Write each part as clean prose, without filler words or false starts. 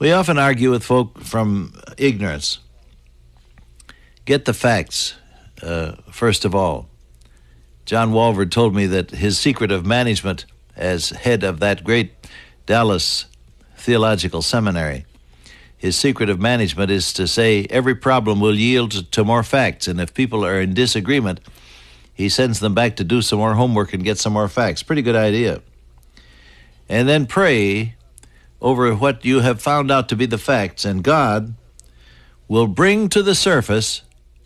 We often argue with folk from ignorance. Get the facts, first of all. John Walvoord told me that his secret of management as head of that great Dallas Theological Seminary, his secret of management is to say every problem will yield to more facts, and if people are in disagreement, he sends them back to do some more homework and get some more facts. Pretty good idea. And then pray over what you have found out to be the facts, and God will bring to the surface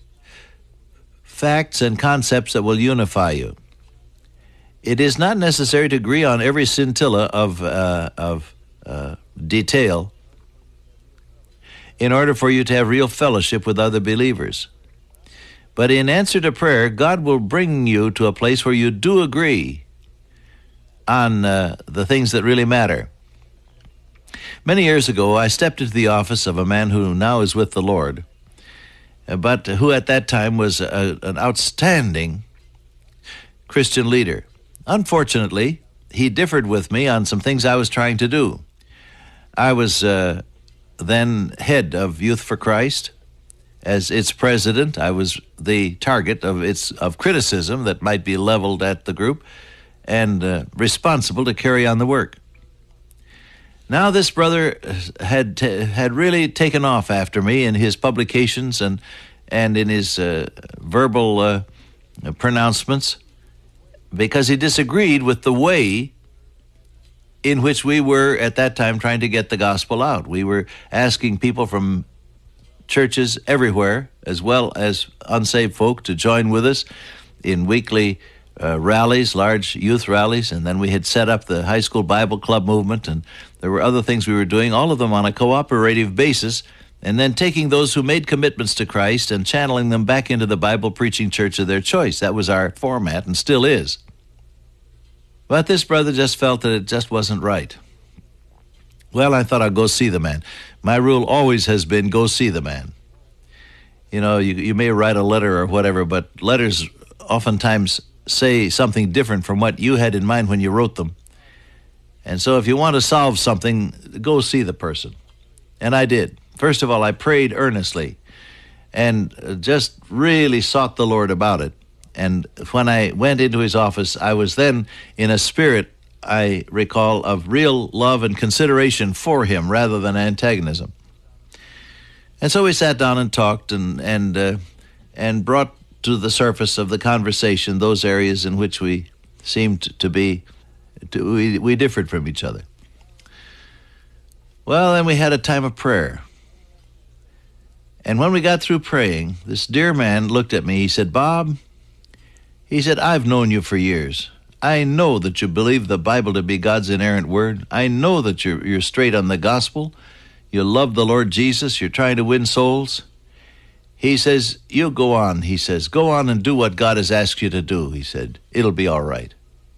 facts and concepts that will unify you. It is not necessary to agree on every scintilla of detail in order for you to have real fellowship with other believers. But in answer to prayer, God will bring you to a place where you do agree on the things that really matter. Many years ago, I stepped into the office of a man who now is with the Lord, but who at that time was an outstanding Christian leader. Unfortunately, he differed with me on some things I was trying to do. I was then head of Youth for Christ. As its president, I was the target of criticism that might be leveled at the group and responsible to carry on the work. Now this brother had really taken off after me in his publications and in his verbal pronouncements because he disagreed with the way in which we were at that time trying to get the gospel out. We were asking people from churches everywhere, as well as unsaved folk, to join with us in weekly rallies, large youth rallies, and then we had set up the high school Bible club movement, and there were other things we were doing, all of them on a cooperative basis, and then taking those who made commitments to Christ and channeling them back into the Bible preaching church of their choice. That was our format and still is. But this brother just felt that it just wasn't right. Well, I thought I'd go see the man. My rule always has been go see the man. You know, you may write a letter or whatever, but letters oftentimes say something different from what you had in mind when you wrote them. And so if you want to solve something, go see the person. And I did. First of all, I prayed earnestly and just really sought the Lord about it. And when I went into his office, I was then in a spirit, I recall, of real love and consideration for him rather than antagonism. And so we sat down and talked and brought to the surface of the conversation those areas in which we seemed to be, we differed from each other. Well, then we had a time of prayer. And when we got through praying, this dear man looked at me. He said, "Bob," he said, "I've known you for years. I know that you believe the Bible to be God's inerrant word. I know that you're straight on the gospel. You love the Lord Jesus. You're trying to win souls." He says, "You go on," he says. "Go on and do what God has asked you to do," he said. "It'll be all right."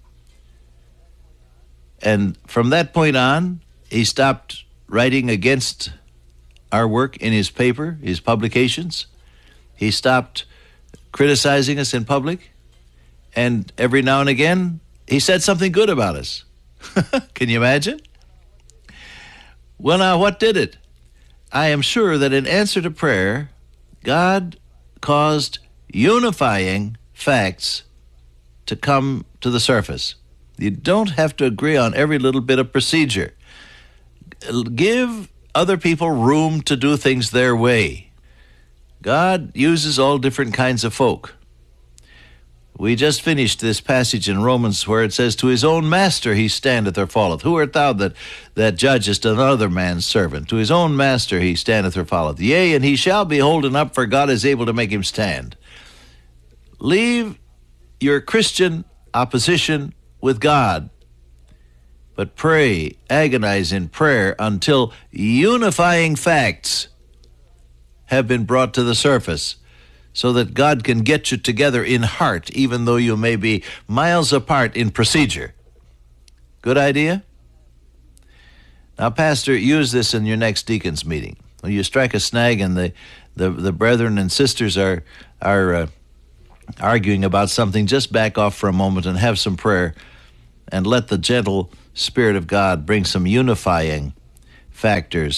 And from that point on, he stopped writing against our work in his paper, his publications. He stopped criticizing us in public. And every now and again, he said something good about us. Can you imagine? Well, now, what did it? I am sure that in answer to prayer, God caused unifying facts to come to the surface. You don't have to agree on every little bit of procedure. Give other people room to do things their way. God uses all different kinds of folk. We just finished this passage in Romans where it says, "To his own master he standeth or falleth. Who art thou that judgest another man's servant? To his own master he standeth or falleth. Yea, and he shall be holden up, for God is able to make him stand." Leave your Christian opposition with God, but pray, agonize in prayer until unifying facts have been brought to the surface, so that God can get you together in heart, even though you may be miles apart in procedure. Good idea? Now, Pastor, use this in your next deacons meeting. When you strike a snag and the brethren and sisters are arguing about something, just back off for a moment and have some prayer, and let the gentle Spirit of God bring some unifying factors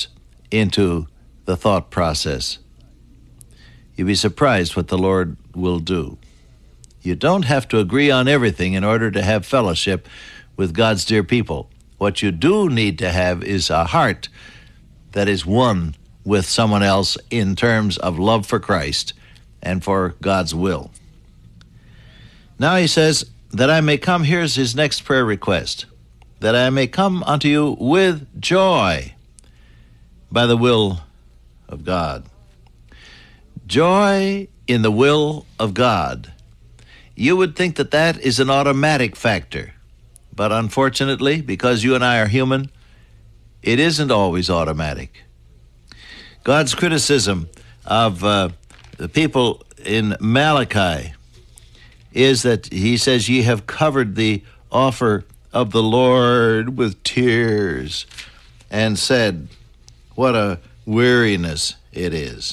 into the thought process. You'll be surprised what the Lord will do. You don't have to agree on everything in order to have fellowship with God's dear people. What you do need to have is a heart that is one with someone else in terms of love for Christ and for God's will. Now he says, that I may come, here's his next prayer request, that I may come unto you with joy by the will of God. Joy in the will of God. You would think that that is an automatic factor, but unfortunately, because you and I are human, it isn't always automatic. God's criticism of the people in Malachi is that he says, ye have covered the offer of the Lord with tears, and said, what a weariness it is.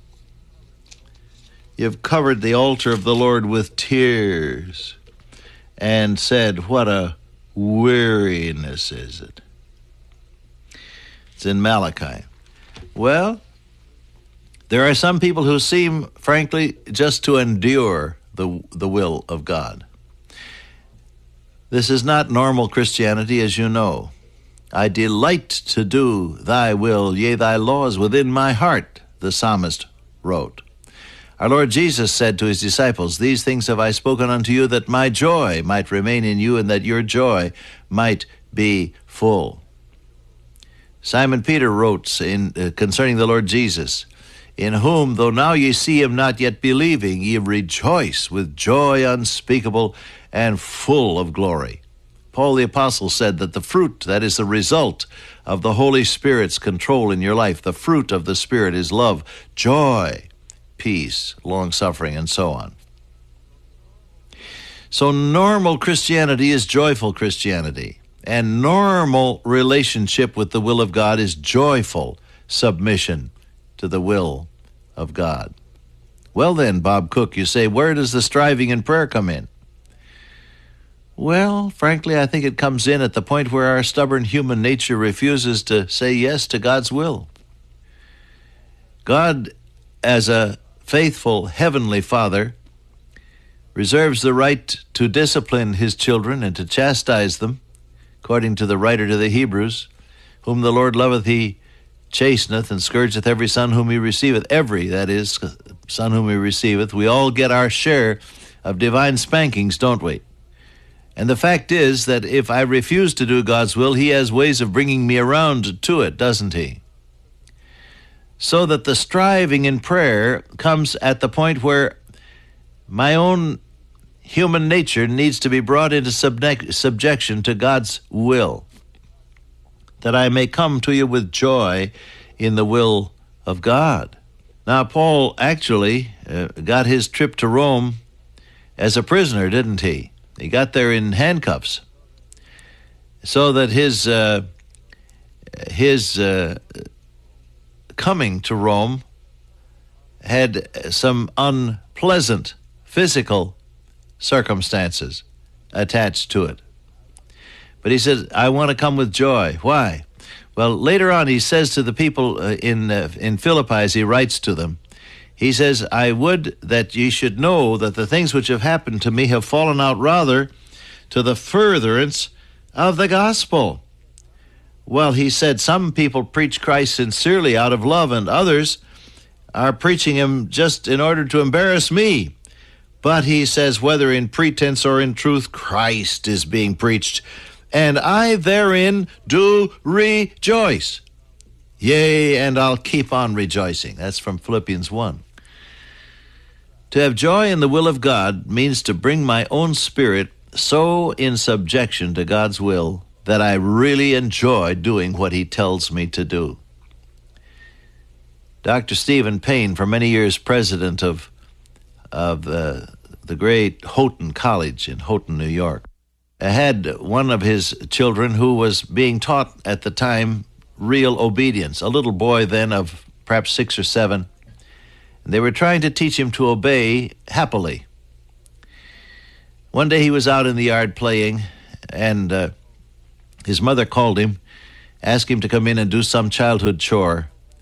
You've covered the altar of the Lord with tears, and said, what a weariness is it. It's in Malachi. Well, there are some people who seem, frankly, just to endure the will of God. This is not normal Christianity, as you know. I delight to do thy will, yea, thy laws within my heart, the psalmist wrote. Our Lord Jesus said to his disciples, these things have I spoken unto you, that my joy might remain in you, and that your joy might be full. Simon Peter wrote concerning the Lord Jesus, in whom, though now ye see him not yet believing, ye rejoice with joy unspeakable and full of glory. Paul the Apostle said that the fruit, that is the result of the Holy Spirit's control in your life, the fruit of the Spirit is love, joy, peace, long-suffering, and so on. So normal Christianity is joyful Christianity, and normal relationship with the will of God is joyful submission to the will of God. Well then, Bob Cook, you say, where does the striving in prayer come in? Well, frankly, I think it comes in at the point where our stubborn human nature refuses to say yes to God's will. God, as a faithful heavenly Father, reserves the right to discipline his children and to chastise them, according to the writer to the Hebrews, whom the Lord loveth, he chasteneth, and scourgeth every son whom he receiveth. Every, that is, son whom he receiveth. We all get our share of divine spankings, don't we? And the fact is that if I refuse to do God's will, he has ways of bringing me around to it, doesn't he? So that the striving in prayer comes at the point where my own human nature needs to be brought into subjection to God's will, that I may come to you with joy in the will of God. Now, Paul actually got his trip to Rome as a prisoner, didn't he? He got there in handcuffs, so that his coming to Rome had some unpleasant physical circumstances attached to it. But he said, I want to come with joy. Why? Well, later on he says to the people in Philippi, as he writes to them, he says, I would that ye should know that the things which have happened to me have fallen out rather to the furtherance of the gospel. Well, he said, some people preach Christ sincerely out of love, and others are preaching him just in order to embarrass me. But he says, whether in pretense or in truth, Christ is being preached, and I therein do rejoice. Yea, and I'll keep on rejoicing. That's from Philippians 1. To have joy in the will of God means to bring my own spirit so in subjection to God's will that I really enjoy doing what he tells me to do. Dr. Stephen Payne, for many years president of the great Houghton College in Houghton, New York, had one of his children who was being taught at the time real obedience, a little boy then of perhaps 6 or 7. And they were trying to teach him to obey happily. One day he was out in the yard playing, and his mother called him, asked him to come in and do some childhood chore.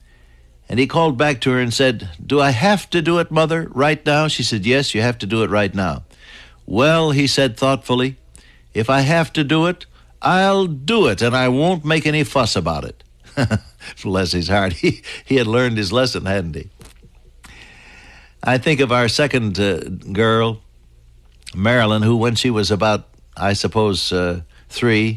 And he called back to her and said, "Do I have to do it, Mother, right now?" She said, "Yes, you have to do it right now." "Well," he said thoughtfully, "if I have to do it, I'll do it, and I won't make any fuss about it." Bless his heart. He had learned his lesson, hadn't he? I think of our second girl, Marilyn, who when she was about, I suppose, 3,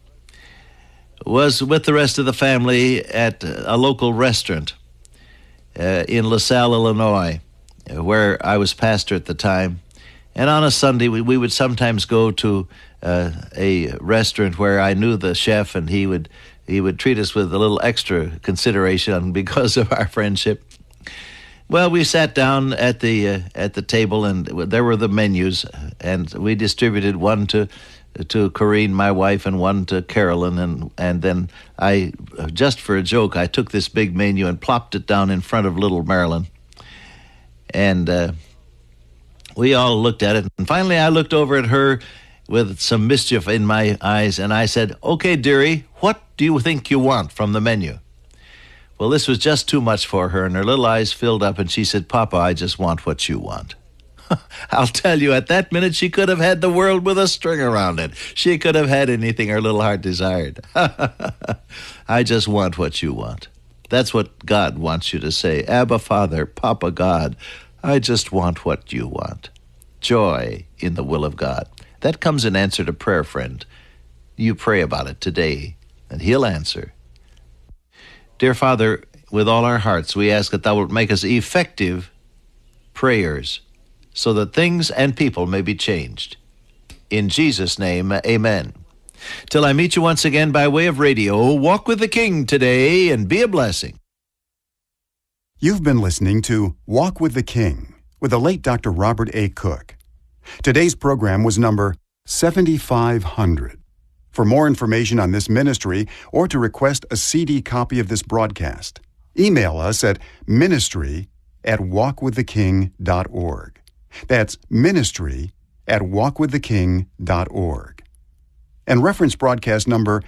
was with the rest of the family at a local restaurant in LaSalle, Illinois, where I was pastor at the time. And on a Sunday, we would sometimes go to a restaurant where I knew the chef, and he would treat us with a little extra consideration because of our friendship. Well, we sat down at the table, and there were the menus, and we distributed one to Corrine, my wife, and one to Carolyn, and then I, just for a joke, I took this big menu and plopped it down in front of little Marilyn, and we all looked at it, and finally I looked over at her with some mischief in my eyes, and I said, "Okay, dearie, what do you think you want from the menu?" Well, this was just too much for her, and her little eyes filled up, and she said, "Papa, I just want what you want." I'll tell you, at that minute, she could have had the world with a string around it. She could have had anything her little heart desired. I just want what you want. That's what God wants you to say. Abba, Father, Papa God, I just want what you want. Joy in the will of God. That comes in answer to prayer, friend. You pray about it today, and He'll answer. Dear Father, with all our hearts, we ask that Thou wilt make us effective prayers so that things and people may be changed. In Jesus' name, amen. Till I meet you once again by way of radio, walk with the King today and be a blessing. You've been listening to Walk with the King with the late Dr. Robert A. Cook. Today's program was number 7500. For more information on this ministry or to request a CD copy of this broadcast, email us at ministry@walkwiththeking.org. That's ministry@walkwiththeking.org. And reference broadcast number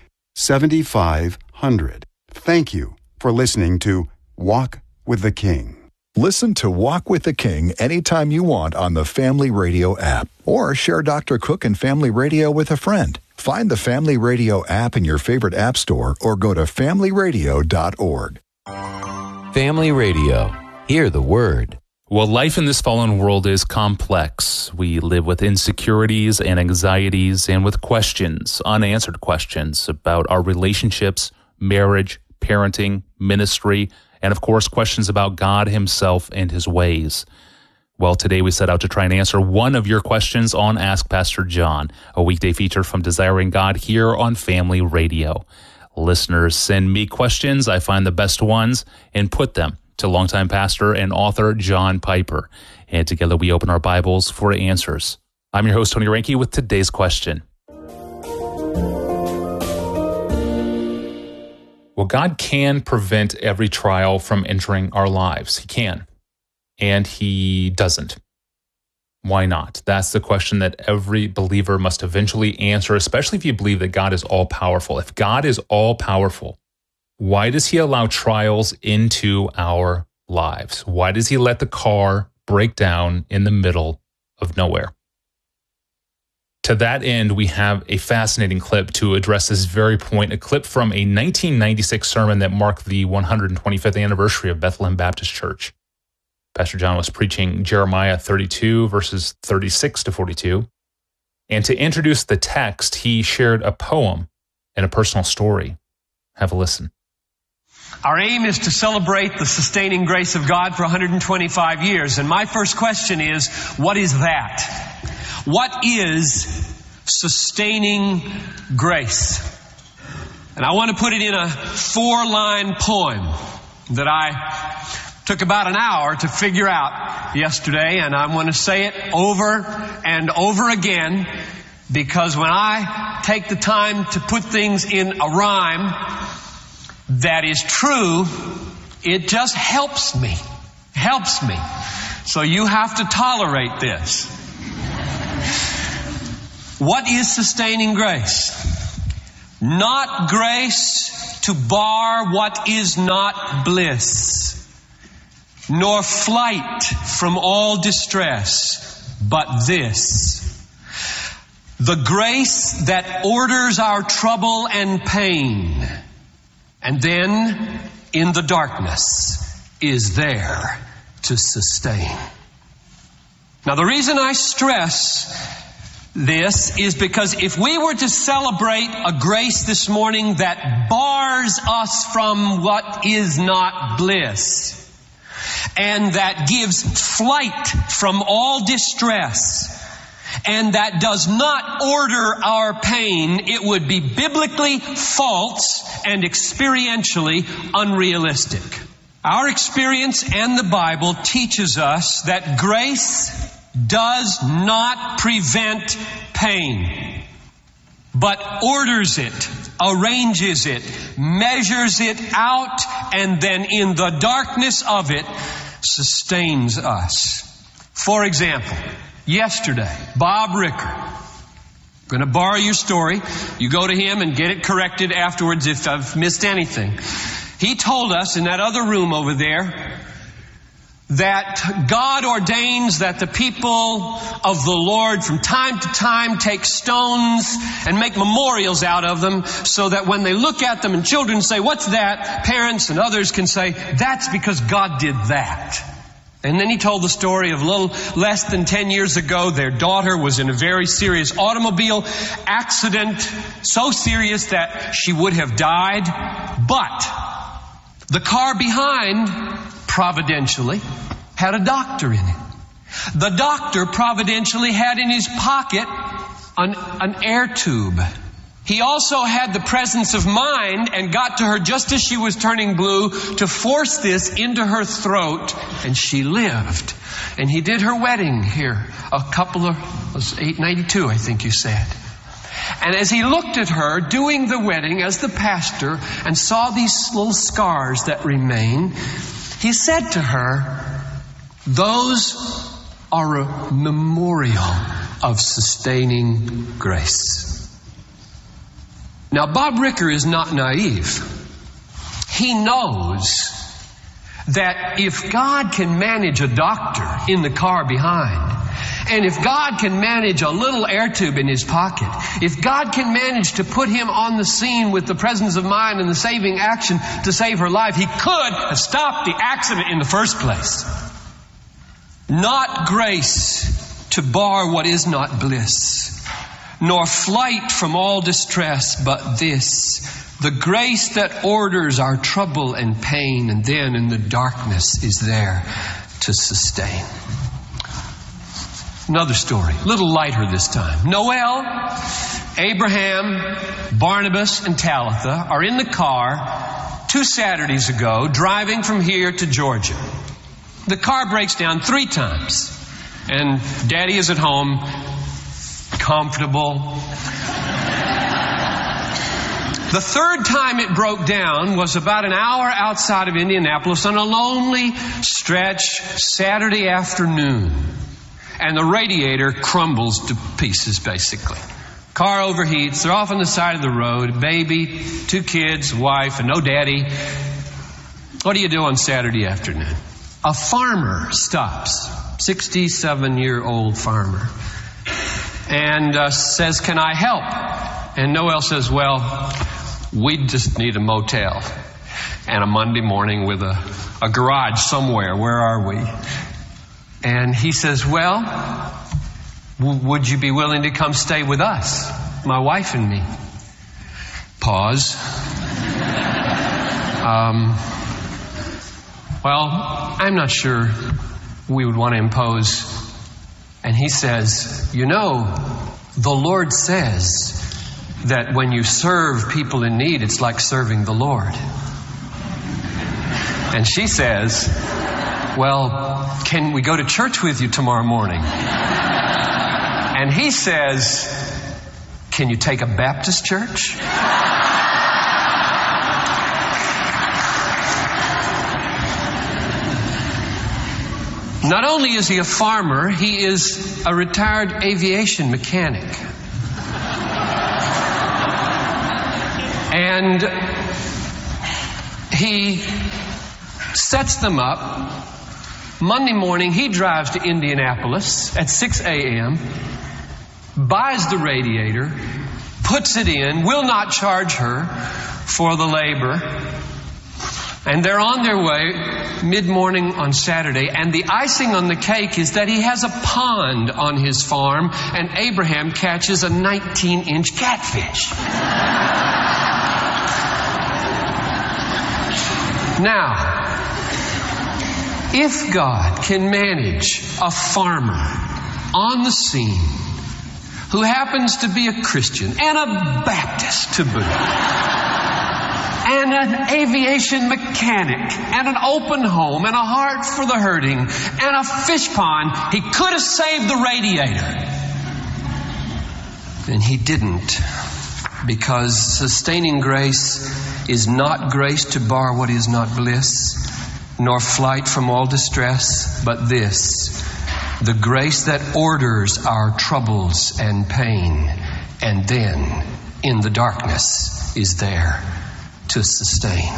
7500. Thank you for listening to Walk with the King. Listen to Walk with the King anytime you want on the Family Radio app, or share Dr. Cook and Family Radio with a friend. Find the Family Radio app in your favorite app store or go to familyradio.org. Family Radio. Hear the word. Well, life in this fallen world is complex. We live with insecurities and anxieties and with questions, unanswered questions about our relationships, marriage, parenting, ministry, and of course, questions about God Himself and His ways. Well, today we set out to try and answer one of your questions on Ask Pastor John, a weekday feature from Desiring God here on Family Radio. Listeners send me questions. I find the best ones and put them to longtime pastor and author John Piper. And together we open our Bibles for answers. I'm your host, Tony Reinke, with today's question. Well, God can prevent every trial from entering our lives. He can. And He doesn't. Why not? That's the question that every believer must eventually answer, especially if you believe that God is all-powerful. If God is all-powerful, why does He allow trials into our lives? Why does He let the car break down in the middle of nowhere? To that end, we have a fascinating clip to address this very point, a clip from a 1996 sermon that marked the 125th anniversary of Bethlehem Baptist Church. Pastor John was preaching Jeremiah 32, verses 36 to 42. And to introduce the text, he shared a poem and a personal story. Have a listen. Our aim is to celebrate the sustaining grace of God for 125 years. And my first question is, what is that? What is sustaining grace? And I want to put it in a 4-line poem that I took about an hour to figure out yesterday, and I'm going to say it over and over again, because when I take the time to put things in a rhyme that is true, it just helps me. So you have to tolerate this. What is sustaining grace? Not grace to bar what is not bliss, nor flight from all distress, but this: the grace that orders our trouble and pain, and then in the darkness is there to sustain. Now, the reason I stress this is because if we were to celebrate a grace this morning that bars us from what is not bliss, and that gives flight from all distress, and that does not order our pain, it would be biblically false and experientially unrealistic. Our experience and the Bible teaches us that grace does not prevent pain, but orders it, arranges it, measures it out, and then in the darkness of it sustains us. For example, yesterday, Bob Ricker, I'm going to borrow your story. You go to him and get it corrected afterwards if I've missed anything. He told us in that other room over there that God ordains that the people of the Lord from time to time take stones and make memorials out of them so that when they look at them and children say, "What's that?" parents and others can say, "That's because God did that." And then he told the story of a little less than 10 years ago, their daughter was in a very serious automobile accident, so serious that she would have died. But the car behind, providentially, had a doctor in it. The doctor providentially had in his pocket an air tube. He also had the presence of mind and got to her just as she was turning blue to force this into her throat, and she lived. And he did her wedding here a couple of, 92, I think you said. And as he looked at her doing the wedding as the pastor and saw these little scars that remain, he said to her, "Those are a memorial of sustaining grace." Now, Bob Ricker is not naive. He knows that if God can manage a doctor in the car behind, and if God can manage a little air tube in his pocket, if God can manage to put him on the scene with the presence of mind and the saving action to save her life, he could have stopped the accident in the first place. Not grace to bar what is not bliss, nor flight from all distress, but this: the grace that orders our trouble and pain, and then in the darkness is there to sustain. Another story, a little lighter this time. Noel, Abraham, Barnabas, and Talitha are in the car 2 Saturdays ago driving from here to Georgia. The car breaks down 3 times, and Daddy is at home, comfortable. The 3rd time it broke down was about an hour outside of Indianapolis on a lonely stretch Saturday afternoon. And the radiator crumbles to pieces, basically. Car overheats. They're off on the side of the road. Baby, 2 kids, wife, and no daddy. What do you do on Saturday afternoon? A farmer stops. 67-year-old farmer. And says, "Can I help?" And Noel says, "Well, we just need a motel and a Monday morning with a garage somewhere. Where are we?" And he says, "Well, would you be willing to come stay with us, my wife and me?" Pause. Well, I'm not sure we would want to impose. And he says, "You know, the Lord says that when you serve people in need, it's like serving the Lord." And she says, "Well, can we go to church with you tomorrow morning?" And he says, "Can you take a Baptist church?" Not only is he a farmer, he is a retired aviation mechanic. And he sets them up Monday morning, he drives to Indianapolis at 6 a.m., buys the radiator, puts it in, will not charge her for the labor. And they're on their way mid-morning on Saturday, and the icing on the cake is that he has a pond on his farm, and Abraham catches a 19-inch catfish. Now, if God can manage a farmer on the scene who happens to be a Christian and a Baptist to boot, and an aviation mechanic, and an open home, and a heart for the hurting, and a fish pond, he could have saved the radiator. And he didn't, because sustaining grace is not grace to bar what is not bliss, nor flight from all distress, but this, the grace that orders our troubles and pain, and then, in the darkness, is there to sustain.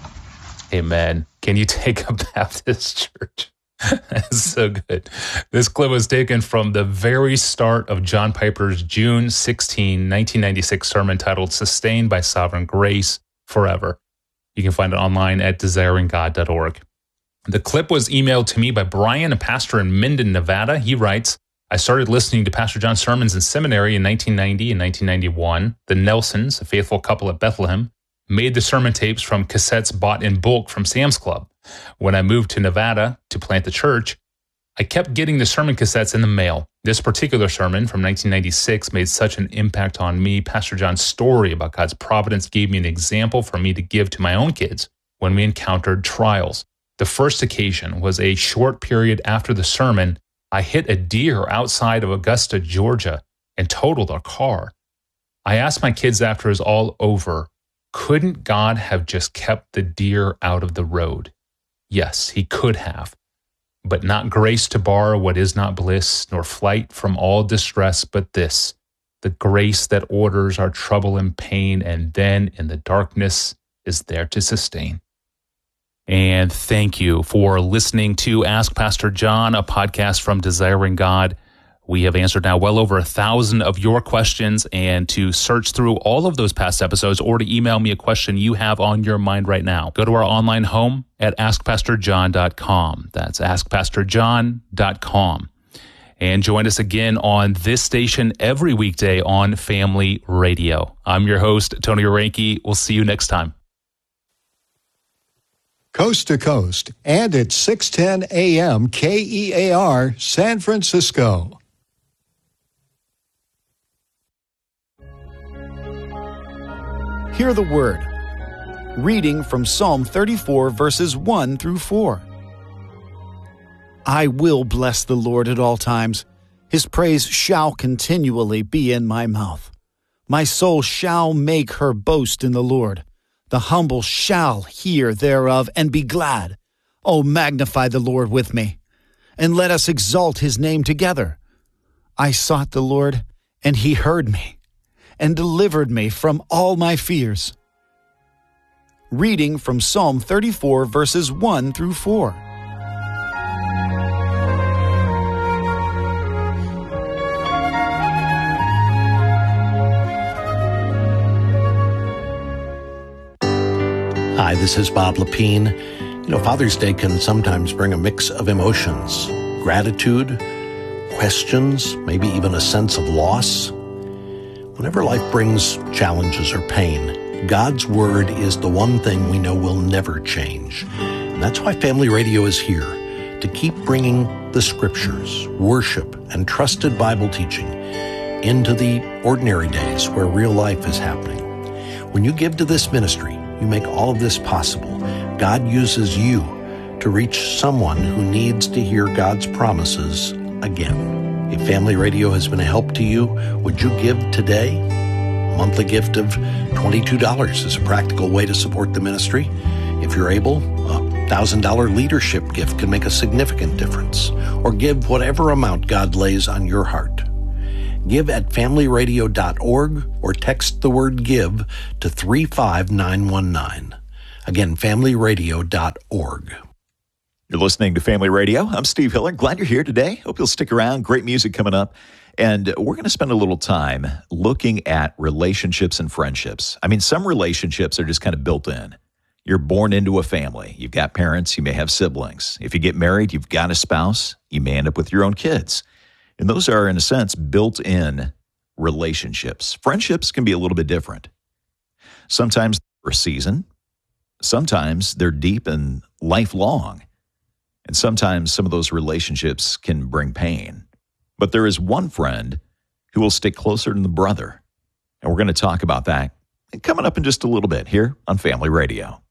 Amen. Can you take a Baptist church? That's so good. This clip was taken from the very start of John Piper's June 16, 1996 sermon titled Sustained by Sovereign Grace Forever. You can find it online at desiringgod.org. The clip was emailed to me by Brian, a pastor in Minden, Nevada. He writes, I started listening to Pastor John's sermons in seminary in 1990 and 1991. The Nelsons, a faithful couple at Bethlehem, made the sermon tapes from cassettes bought in bulk from Sam's Club. When I moved to Nevada to plant the church, I kept getting the sermon cassettes in the mail. This particular sermon from 1996 made such an impact on me. Pastor John's story about God's providence gave me an example for me to give to my own kids when we encountered trials. The first occasion was a short period after the sermon. I hit a deer outside of Augusta, Georgia, and totaled our car. I asked my kids after it was all over, couldn't God have just kept the deer out of the road? Yes, he could have, but not grace to bar what is not bliss, nor flight from all distress, but this, the grace that orders our trouble and pain, and then in the darkness is there to sustain. And thank you for listening to Ask Pastor John, a podcast from Desiring God. We have answered now well over 1,000 of your questions, and to search through all of those past episodes or to email me a question you have on your mind right now, go to our online home at askpastorjohn.com. That's askpastorjohn.com. And join us again on this station every weekday on Family Radio. I'm your host, Tony Orenke. We'll see you next time. Coast to Coast and at 610 AM KEAR, San Francisco. Hear the word. Reading from Psalm 34, verses 1 through 4. I will bless the Lord at all times. His praise shall continually be in my mouth. My soul shall make her boast in the Lord. The humble shall hear thereof and be glad. O magnify the Lord with me, and let us exalt his name together. I sought the Lord, and he heard me, and delivered me from all my fears. Reading from Psalm 34, verses 1 through 4. Hi, this is Bob Lepine. Father's Day can sometimes bring a mix of emotions, gratitude, questions, maybe even a sense of loss. Whenever life brings challenges or pain, God's Word is the one thing we know will never change. And that's why Family Radio is here, to keep bringing the Scriptures, worship, and trusted Bible teaching into the ordinary days where real life is happening. When you give to this ministry, you make all of this possible. God uses you to reach someone who needs to hear God's promises again. If Family Radio has been a help to you, would you give today? A monthly gift of $22 is a practical way to support the ministry. If you're able, a $1,000 leadership gift can make a significant difference. Or give whatever amount God lays on your heart. Give at familyradio.org or text the word GIVE to 35919. Again, familyradio.org. You're listening to Family Radio. I'm Steve Hiller. Glad you're here today. Hope you'll stick around. Great music coming up. And we're going to spend a little time looking at relationships and friendships. I mean, some relationships are just kind of built in. You're born into a family. You've got parents. You may have siblings. If you get married, you've got a spouse. You may end up with your own kids. And those are, in a sense, built-in relationships. Friendships can be a little bit different. Sometimes they're a season. Sometimes they're deep and lifelong. And sometimes some of those relationships can bring pain. But there is one friend who will stick closer than the brother. And we're going to talk about that coming up in just a little bit here on Family Radio.